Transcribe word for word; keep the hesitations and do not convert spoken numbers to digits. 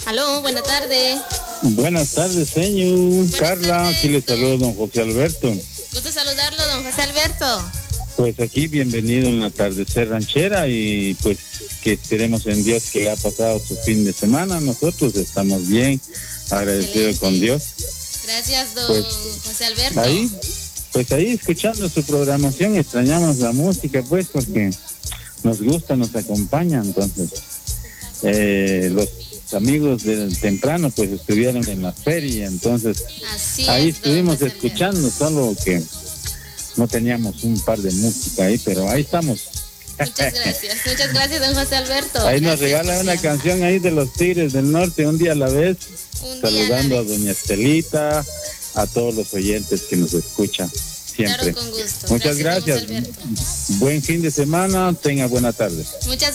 Aló, buena tarde. Buenas tardes, señor. Buenas Carla, tardes, aquí le saludo don José Alberto. Gusto saludarlo, don José Alberto. Pues aquí, bienvenido en la atardecer ranchera y pues que esperemos en Dios que le ha pasado su fin de semana. Nosotros estamos bien, agradecidos con Dios. Gracias, don pues, José Alberto. Ahí, pues ahí escuchando su programación, extrañamos la música, pues, porque nos gusta, nos acompaña, entonces. Eh, los amigos del temprano pues estuvieron en la feria, entonces Así ahí es, estuvimos escuchando, solo que no teníamos un par de música ahí, pero ahí estamos. Muchas gracias, muchas gracias, don José Alberto. Ahí gracias, nos regala una canción ahí de los Tigres del Norte, un día a la vez, un saludando día a, a doña Estelita, a todos los oyentes que nos escuchan siempre. Claro, con gusto. Muchas gracias, gracias. Buen fin de semana, tenga buena tarde. Muchas